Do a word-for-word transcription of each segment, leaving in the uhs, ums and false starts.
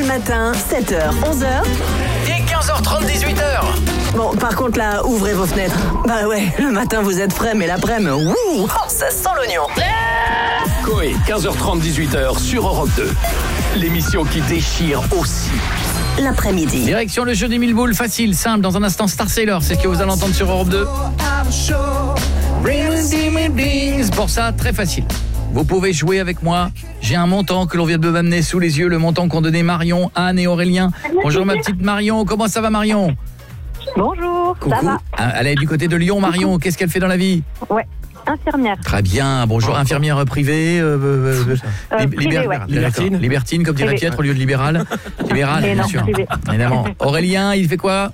matin, sept heures, onze heures. Et quinze heures trente, dix-huit heures. Bon, par contre là, ouvrez vos fenêtres. Bah ouais, le matin vous êtes frais, mais l'après-midi, wouh, oh, ça sent l'oignon. Coé, quinze heures trente, dix-huit heures sur Europe deux. L'émission qui déchire aussi l'après-midi. Direction le jeu des mille boules, facile, simple, dans un instant Star Sailor, c'est ce que vous allez entendre sur Europe deux. Pour ça, très facile. Vous pouvez jouer avec moi. J'ai un montant que l'on vient de m'amener sous les yeux, le montant qu'ont donné Marion, Anne et Aurélien. Bonjour ma petite Marion, comment ça va Marion? Bonjour, Coucou. ça va? Elle est du côté de Lyon, Marion, qu'est-ce qu'elle fait dans la vie? Ouais, infirmière. Très bien, bonjour, infirmière privée, euh, euh, Euh, lib- privée, libér- ouais. d'accord. Libertine. Libertine, comme dirait Privée. Pietre, au lieu de libéral. Libéral, Mais bien non, sûr. privée. Évidemment. Aurélien, il fait quoi?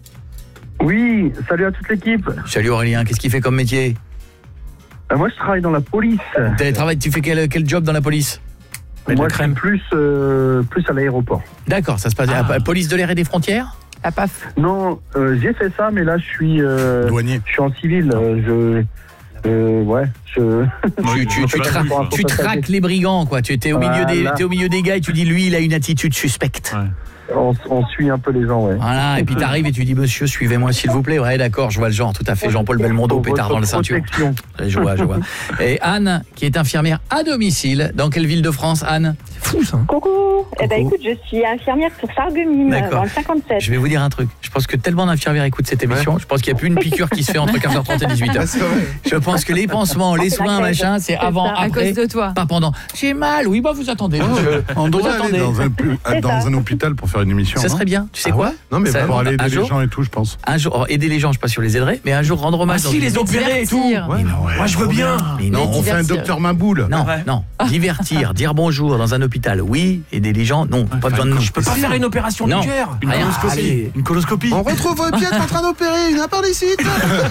Oui, salut à toute l'équipe. Salut Aurélien, qu'est-ce qu'il fait comme métier? Euh, moi, je travaille dans la police. T'as- travailles- Tu fais quel, quel job dans la police? Moi, je suis plus, euh, plus à l'aéroport. D'accord, ça se passe à la police de l'air et des frontières? La P A F. Non, euh, j'ai fait ça, mais là, je suis, euh, Douanier. je suis en civil. euh, je, euh, ouais, je. Tu, tu, tu, tra- Pour un tu passager. traques les brigands, quoi. Tu étais au milieu des, Voilà. t'es au milieu des gars et tu dis lui, il a une attitude suspecte. Ouais. On, on suit un peu les gens, ouais. Voilà, et puis t'arrives et tu dis monsieur, suivez-moi s'il vous plaît. Ouais, d'accord, je vois le genre, tout à fait. Jean-Paul Belmondo, Pour pétard votre dans le ceinture. protection. Je vois, je vois. Et Anne, qui est infirmière à domicile, dans quelle ville de France, Anne? Fou ça. Coucou. Eh ben Coucou. écoute, je suis infirmière pour Sarreguemines, D'accord. dans le cinquante-sept. Je vais vous dire un truc. Je pense que tellement d'infirmières écoutent cette émission, je pense qu'il n'y a plus une piqûre qui se fait entre quinze heures trente et dix-huit heures. Je pense que les pansements, les C'est la soins, crise. machin, c'est C'est avant, ça. À après. cause de toi. Pas pendant. J'ai mal, oui, bah vous attendez. monsieur. On Vous devrait aller attendez. dans un, pu- C'est dans ça. un hôpital pour faire une émission. Ça non serait bien. Tu sais Ah quoi ouais Non mais Ça- pour aller un aider jour- les gens et tout, je pense. Un jour, aider les gens, je sais pas si on les aiderait, mais un jour rendre hommage. Ah dans si, une- les opérer et tout. Divertir. Ouais, mais ouais, Moi, je veux trop bien. Mais Non, non, on fait un divertir. docteur Maboul. non, Ouais. non. Divertir, dire bonjour dans un hôpital, oui. Aider les gens, non. Pas besoin de nous. Je peux pas faire une opération Non. du cœur. Une Rien. coloscopie. Allez, une coloscopie. On retrouve Piètre en train d'opérer une appendicite.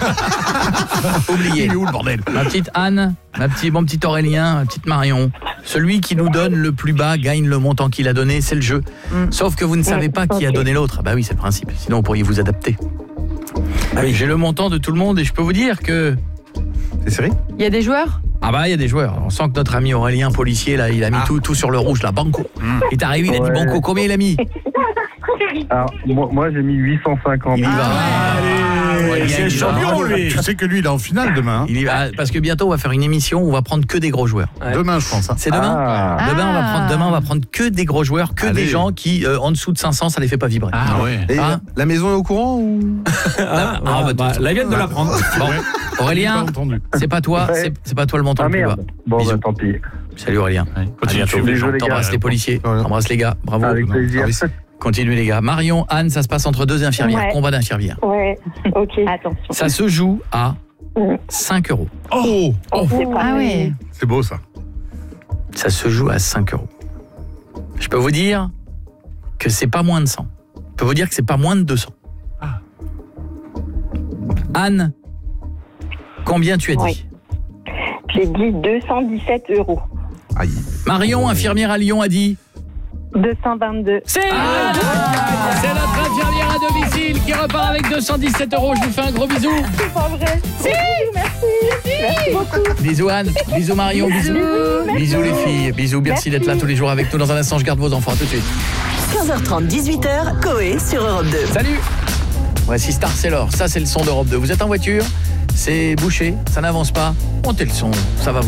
Oublié. Il est où le bordel? Ma petite Anne, ma petite, mon petit Aurélien, ma petite Marion. Celui qui nous donne le plus bas gagne le montant qu'il a donné, c'est le jeu. Sauf que vous ne savez pas qui a ok. donné l'autre. Bah oui, c'est le principe. Sinon, vous pourriez vous adapter. Ah oui, j'ai le montant de tout le monde et je peux vous dire que... C'est sérieux? Il y a des joueurs? Ah bah il y a des joueurs. On sent que notre ami Aurélien, policier, là, il a mis Ah. tout, tout sur le rouge, là, banco. Il est arrivé, il a dit Ouais. banco. Combien il a mis? Alors, moi, moi, j'ai mis huit cent cinquante. Il y va. Allez, Aurélien, c'est il le y va. champion, lui. Tu sais que lui il est en finale demain. hein. Il y va. Parce que bientôt on va faire une émission où on va prendre que des gros joueurs. Demain je pense. hein. C'est demain. Ah. Demain on va Ah. prendre demain on va prendre que des gros joueurs, que Allez. des gens qui euh, en dessous de cinq cents ça les fait pas vibrer. Ah ouais. Et Ah. la maison est au courant ou? Ah, bah, bah, là, ils viennent de l'apprendre. Bon, J'ai pas Aurélien, entendu. c'est pas toi, Ouais. c'est c'est pas toi le montant Ah le plus bas. merde. Bon, Bisous. bah tant pis. Salut Aurélien. À Continue, bientôt. tu fais les gens. les gars. T'embrasses les policiers, Voilà. t'embrasses les gars. Bravo. Avec plaisir. Ah oui, c'est- Continuez les gars. Marion, Anne, ça se passe entre deux infirmières, Ouais. combat d'infirmières. Ouais, ok. Attention. Ça se joue à cinq euros. Oh, Oh, c'est pas Ah ouais. c'est beau ça. Ça se joue à cinq euros. Je peux vous dire que c'est pas moins de cent. Je peux vous dire que c'est pas moins de deux cents. Ah. Anne, combien tu as dit? Oui. J'ai dit deux cent dix-sept euros. Aïe. Marion, infirmière à Lyon, a dit? deux cent vingt-deux. C'est C'est notre infirmière à domicile qui repart avec deux cent dix-sept euros. Je vous fais un gros bisou. C'est pas vrai. Si, merci. Merci beaucoup. Bisous Anne, bisous Marion, bisous. Bisous les filles, bisous, merci d'être là tous les jours avec nous. Dans un instant, je garde vos enfants. À tout de suite. quinze heures trente, dix-huit heures, Coé sur Europe deux. Salut. Voici Star Sailor, ça c'est le son d'Europe deux. Vous êtes en voiture, c'est bouché, ça n'avance pas. Montez le son, ça va vous